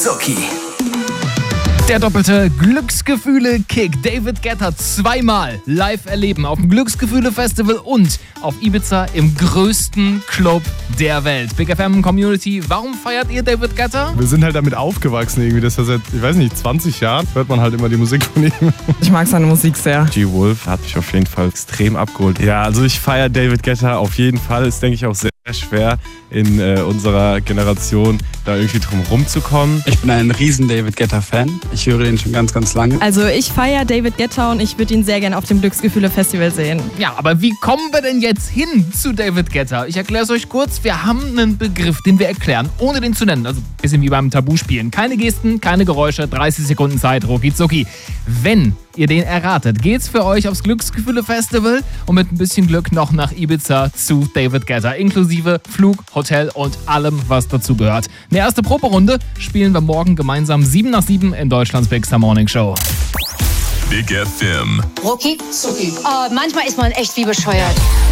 Zucki. Der doppelte Glücksgefühle-Kick. David Guetta zweimal live erleben auf dem Glücksgefühle-Festival und auf Ibiza im größten Club der Welt. Big FM Community, warum feiert ihr David Guetta? Wir sind halt damit aufgewachsen irgendwie. Das ist ja seit, 20 Jahren hört man halt immer die Musik von ihm. Ich mag seine Musik sehr. G-Wolf hat mich auf jeden Fall extrem abgeholt. Ja, also ich feiere David Guetta auf jeden Fall. Ist, denke ich, auch sehr schwer in unserer Generation da irgendwie drum rumzukommen. Ich bin ein riesen David Guetta-Fan. Ich höre ihn schon ganz, ganz lange. Also ich feiere David Guetta und ich würde ihn sehr gerne auf dem Glücksgefühle-Festival sehen. Ja, aber wie kommen wir denn jetzt hin zu David Guetta? Ich erkläre es euch kurz. Wir haben einen Begriff, den wir erklären, ohne den zu nennen. Also ein bisschen wie beim Tabuspielen. Keine Gesten, keine Geräusche, 30 Sekunden Zeit, rucki zucki. Wenn ihr den erratet, geht's für euch aufs Glücksgefühle-Festival und mit ein bisschen Glück noch nach Ibiza zu David Guetta. Inklusive Flug, Hotel und allem, was dazu gehört. Eine erste Proberunde spielen wir morgen gemeinsam 7 nach 7 in Deutschlands Big Star Morning Show. Big FM. Rucki zucki. Manchmal ist man echt wie bescheuert.